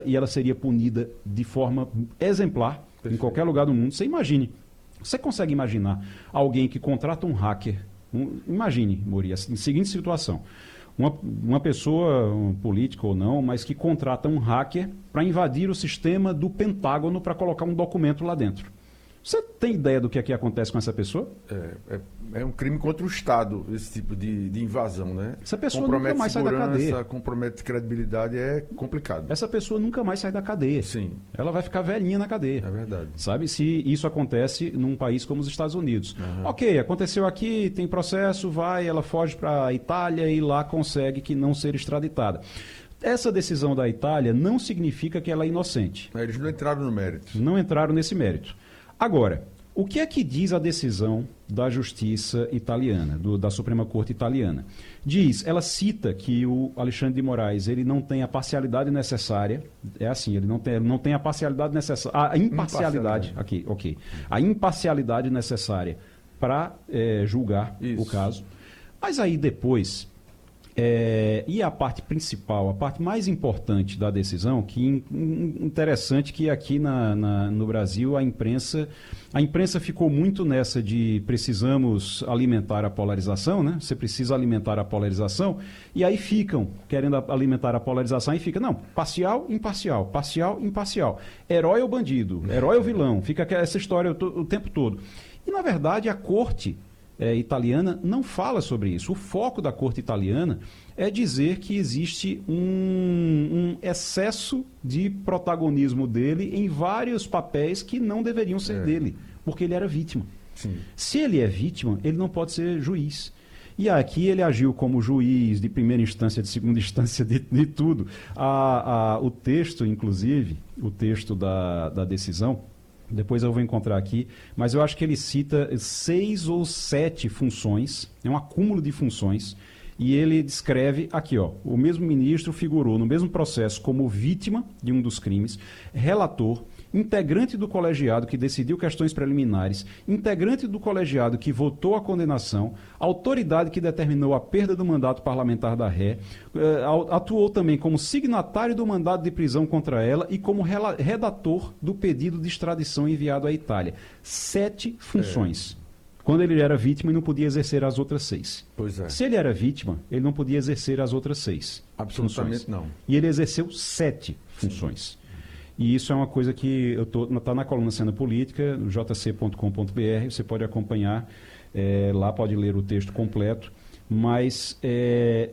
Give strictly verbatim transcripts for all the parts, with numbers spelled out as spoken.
e ela seria punida de forma exemplar. Perfeito. Em qualquer lugar do mundo. Você imagine, você consegue imaginar alguém que contrata um hacker, um, imagine, Mori, a seguinte situação, uma, uma pessoa, um político ou não, mas que contrata um hacker para invadir o sistema do Pentágono para colocar um documento lá dentro. Você tem ideia do que aqui acontece com essa pessoa? É, é, é um crime contra o Estado, esse tipo de, de invasão, né? Essa pessoa compromete nunca mais sai da cadeia. Compromete credibilidade, é complicado. Essa pessoa nunca mais sai da cadeia. Sim. Ela vai ficar velhinha na cadeia. É verdade. Sabe? Se isso acontece num país como os Estados Unidos. Uhum. Ok, aconteceu aqui, tem processo, vai, ela foge para a Itália e lá consegue que não ser extraditada. Essa decisão da Itália não significa que ela é inocente. Eles não entraram no mérito. Não entraram nesse mérito. Agora, o que é que diz a decisão da Justiça italiana, do, da Suprema Corte italiana? Diz, ela cita que o Alexandre de Moraes ele não tem a parcialidade necessária, é assim, ele não tem, não tem a parcialidade necessária, a imparcialidade, imparcialidade. Aqui, ok, a imparcialidade necessária para é, julgar Isso. o caso. Mas aí depois, é, e a parte principal, a parte mais importante da decisão, que in, in, interessante que aqui na, na, no Brasil a imprensa, a imprensa ficou muito nessa de precisamos alimentar a polarização, né? Você precisa alimentar a polarização, e aí ficam querendo alimentar a polarização e fica, não, parcial, imparcial, parcial, imparcial, herói ou bandido, herói ou vilão, fica essa história o, o tempo todo. E na verdade a corte É, italiana não fala sobre isso. O foco da corte italiana é dizer que existe um, um excesso de protagonismo dele em vários papéis que não deveriam ser é. dele, porque ele era vítima. Sim. Se ele é vítima, ele não pode ser juiz. E aqui ele agiu como juiz de primeira instância, de segunda instância, de, de tudo. A, a, o texto, inclusive, o texto da, da decisão, depois eu vou encontrar aqui, mas eu acho que ele cita seis ou sete funções, é um acúmulo de funções, e ele descreve aqui, ó, o mesmo ministro figurou no mesmo processo como vítima de um dos crimes, relator, integrante do colegiado que decidiu questões preliminares, integrante do colegiado que votou a condenação, autoridade que determinou a perda do mandato parlamentar da ré, eh, atuou também como signatário do mandado de prisão contra ela e como redator do pedido de extradição enviado à Itália. Sete funções. É. Quando ele era vítima, ele não podia exercer as outras seis. Pois é. Se ele era vítima, ele não podia exercer as outras seis. Absolutamente funções. Não. E ele exerceu sete funções. Sim. E isso é uma coisa que está na coluna Cena Política, no j c ponto com ponto b r, você pode acompanhar, é, lá pode ler o texto completo, mas, é,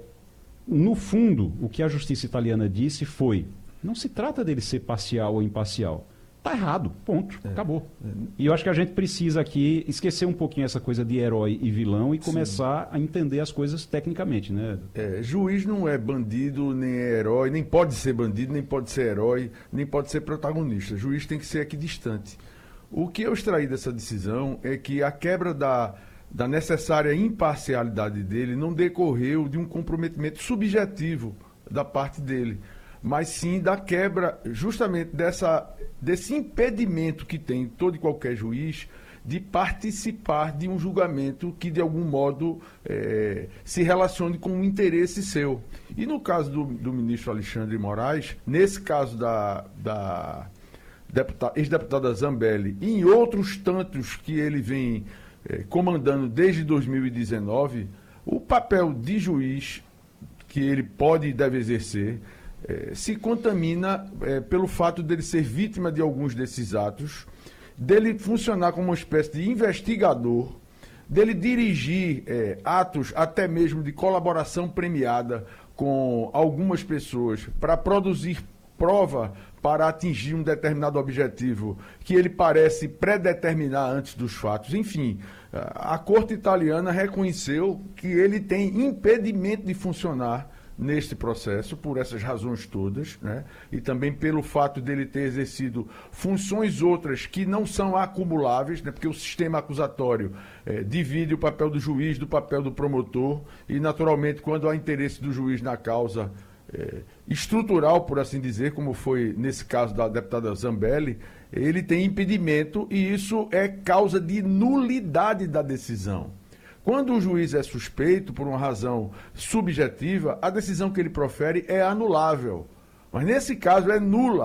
no fundo, o que a justiça italiana disse foi, não se trata dele ser parcial ou imparcial, está errado, ponto, é, acabou. É. E eu acho que a gente precisa aqui esquecer um pouquinho essa coisa de herói e vilão e começar Sim. a entender as coisas tecnicamente, né? É, juiz não é bandido, nem é herói, nem pode ser bandido, nem pode ser herói, nem pode ser protagonista. Juiz tem que ser equidistante. O que eu extraí dessa decisão é que a quebra da, da necessária imparcialidade dele não decorreu de um comprometimento subjetivo da parte dele, mas sim da quebra justamente dessa, desse impedimento que tem todo e qualquer juiz de participar de um julgamento que, de algum modo, é, se relacione com um interesse seu. E no caso do, do ministro Alexandre de Moraes, nesse caso da, da ex-deputada Zambelli e em outros tantos que ele vem é, comandando desde dois mil e dezenove, o papel de juiz que ele pode e deve exercer É, se contamina é, pelo fato dele ser vítima de alguns desses atos, dele funcionar como uma espécie de investigador, dele dirigir é, atos até mesmo de colaboração premiada com algumas pessoas para produzir prova para atingir um determinado objetivo que ele parece predeterminar antes dos fatos. Enfim, a corte italiana reconheceu que ele tem impedimento de funcionar neste processo, por essas razões todas, né? E também pelo fato dele ter exercido funções outras que não são acumuláveis, né? Porque o sistema acusatório é, divide o papel do juiz do papel do promotor e, naturalmente, quando há interesse do juiz na causa é, estrutural, por assim dizer, como foi nesse caso da deputada Zambelli, ele tem impedimento e isso é causa de nulidade da decisão. Quando o juiz é suspeito por uma razão subjetiva, a decisão que ele profere é anulável. Mas nesse caso é nula